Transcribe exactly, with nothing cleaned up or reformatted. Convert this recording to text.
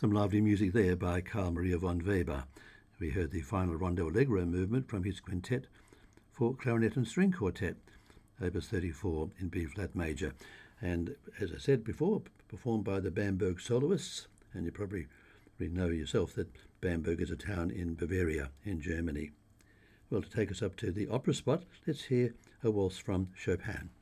Some lively music there by Carl Maria von Weber. We heard the final Rondo Allegro movement from his quintet for clarinet and string quartet, Opus thirty-four in B-flat major. And as I said before, performed by the Bamberg soloists, and you probably know yourself that Bamberg is a town in Bavaria in Germany. Well, to take us up to the opera spot, let's hear a waltz from Chopin.